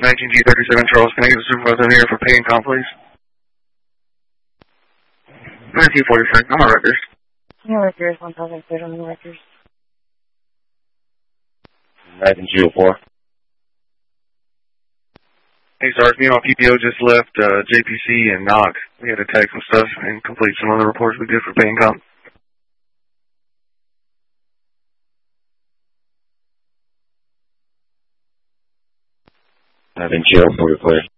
19G37 Charles, can I get a supervisor here for pay and comp, please? 1946, I'm on Rutgers. Yeah, Rutgers, 1000 cleared on the Rutgers. 19G04. Hey, Sarge, me and my PPO just left JPC and Knox. We had to take some stuff and complete some other reports we did for pay and comp. 19G04, clear.